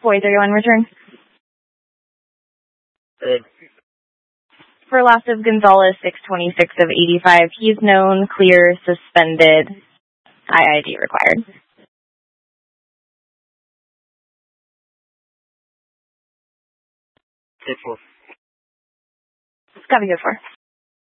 431 return. For loss of Gonzalez, 626 of 85. He's known, clear, suspended. IID required. Good 4. Copy, good 4.